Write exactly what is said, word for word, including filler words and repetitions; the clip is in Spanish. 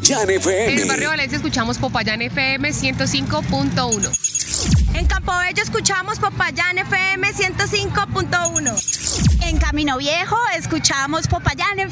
Popayán F M. En el barrio Valencia escuchamos Popayán F M ciento cinco punto uno. En Campobello escuchamos Popayán F M ciento cinco punto uno. En Camino Viejo escuchamos Popayán F